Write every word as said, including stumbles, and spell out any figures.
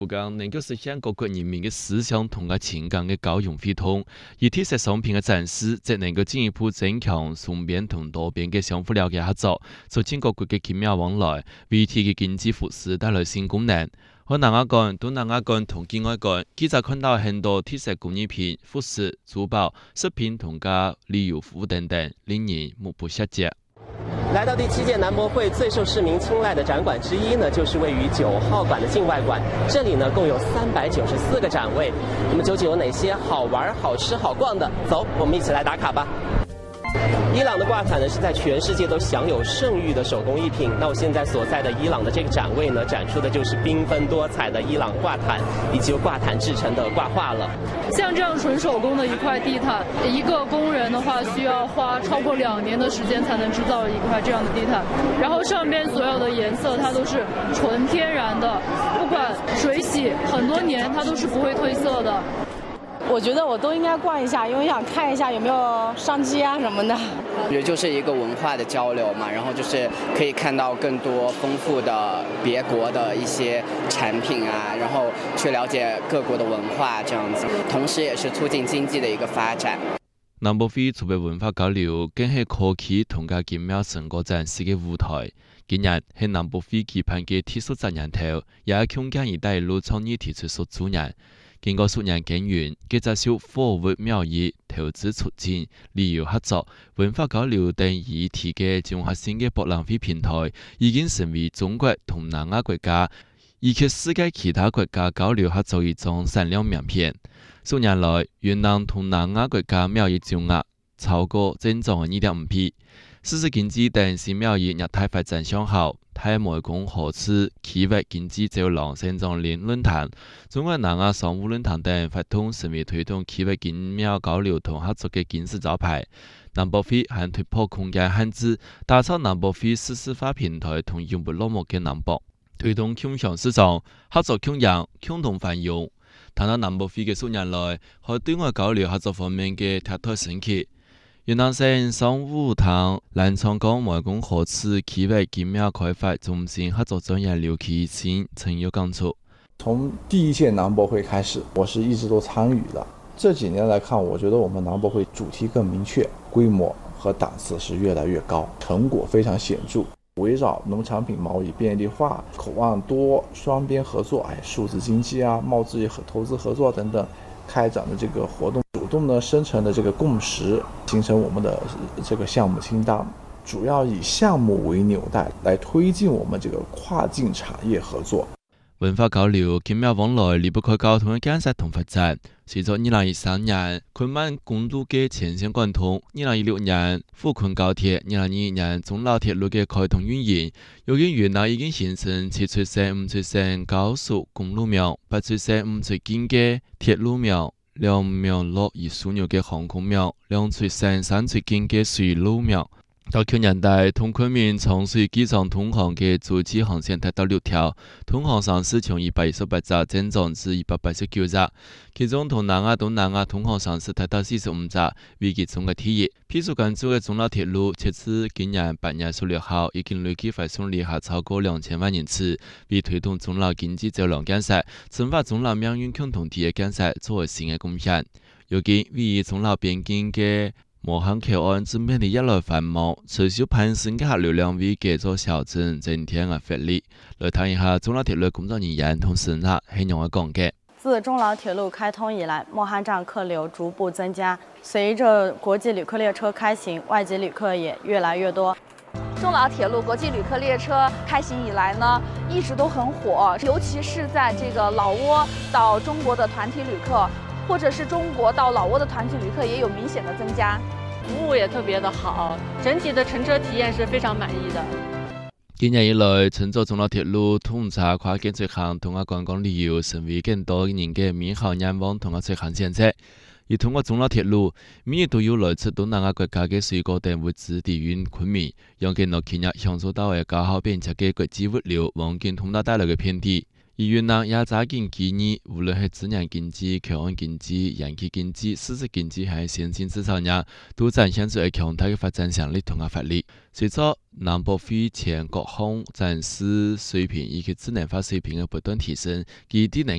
讲能够实现各国人民的思想同埋情感的交融互通，而特色商品的展示，则能够进一步增强双边同多边的相互了解合作，促进各国的奇妙往来，为地区经济复苏带来新功能。和南亚港、东南亚港同境外港，记者看到很多特色工艺品、服饰、珠宝、饰品同加旅游服务等等，令人目不暇接。 来到第七届南博会最受市民青睐的展馆之一呢，就是位于九号馆的境外馆。这里呢共有三百九十四个展位。那么究竟有哪些好玩、好吃、好逛的？走，我们一起来打卡吧。伊朗的挂毯呢是在全世界都享有盛誉的手工艺品。那我现在所在的伊朗的这个展位呢，展出的就是缤纷多彩的伊朗挂毯，以及由挂毯制成的挂画了。 像这样纯手工的一块地毯，一个工人的话需要花超过两年的时间才能制造一块这样的地毯。然后上边所有的颜色它都是纯天然的，不管水洗很多年它都是不会褪色的。 我觉得我都应该逛一下，因为想看一下有没有商机啊什么的。 我觉得就是一个文化的交流嘛，然后就是可以看到更多丰富的别国的一些产品啊，然后去了解各国的文化这样子，同时也是促进经济的一个发展。 南博会作为文化交流，更是科技同加奇妙成果展示嘅舞台。今日係南博會舉辦嘅第十週年頭，也係強姦一帶一路倡議提出十週年。經過數年耕耘，繼續受貨物貿易、投資促進、旅遊合作、文化交流等議題嘅綜合性嘅博覽會平台，已經成為中國同南亞國家以及世界其他國家交流合作一張閃亮名片。數年來，越南同南亞國家貿易總額超過增長二點五倍。實時經濟等新貿易業態發展向好。泰湄公河次區域經濟走廊成長鏈論壇、中國南亞商務論壇等活動成為推動區域經貿交流同合作嘅金字招牌。南博會還突破空間限制，打造南博會實時化平台同永不落幕嘅南博，推動共享市場、合作共贏、共同繁榮。談到南博會嘅數年來，喺對外交流合作方面嘅突破升級。雲南省商務廳南昌江湄公河次區域經貿開發中心合作專員劉啟清曾有感觸。 從第一屆南博會開始，我是一直都參與的。這幾年來看，我覺得我們南博會主題更明確，規模和檔次是越來越高，成果非常顯著。圍繞農產品貿易便利化、口岸多、雙邊合作、哎，數字經濟啊、貿易和投資合作等等，開展的這個活動。主動呢生成的這個共識，形成我們的這個項目清單，主要以項目為紐帶來推進我們這個跨境產業合作。 文化交流、經貿往來離不開交通嘅建設同發展。隨着二零一三年昆曼公路嘅全線貫通，二零一六年滬昆高鐵，二零二一年中老鐵路嘅開通運營，如今越南已經形成七出線、五出線高速公路網、八出線、五出境嘅鐵路網。兩苗落以樞紐嘅航空廟，兩出線、三出境嘅水路廟。到去年底，同昆明長水機場通航嘅洲際航線達到六條，通航城市從一百一十八隻增長至一百八十九隻，其中同南亞、東南亞通航城市達到四十五隻，為其中嘅第一。必須關注嘅中老鐵路，截至今年八月十六號，已經累計發送旅客超過兩千萬人次，為推動中老經濟走廊建設、深化中老命運共同體嘅建設作為新嘅貢獻。尤其位於中老邊境嘅磨坑口岸正變得越來繁忙，持續攀升嘅客流量為這座小鎮增添嘅活力。來睇一下中老鐵路工作人員同事啦係用嘅講嘅。 自中老鐵路開通以來，磨坑站客流逐步增加，隨着國際旅客列車開行，外籍旅客也越來越多。 中老鐵路國際旅客列車開行以來呢，一直都很火，尤其是在這個老挝到中國的團體旅客，或者是中國到老挝的團體旅客也有明顯的增加， 服務也特別的好，整體的乘車體驗是非常滿意的。 今年以來，乘坐中老鐵路統查跨境出行同埋觀光旅遊，成為更多人嘅美好願望同埋出行選擇。而通過中老鐵路，每日都有來自東南亞國家嘅水果等物資抵運昆明，讓更多企業享受到嘅高效便捷嘅國際物流網絡通道帶來嘅便利。而越南也抓緊機遇，無論係資源經濟、口岸經濟、人氣經濟、實質經濟，還是先進製造業，都展現出強大嘅發展潛力同埋活力。隨着南博會前各項展示水平以及智能化水平嘅不斷提升，基地能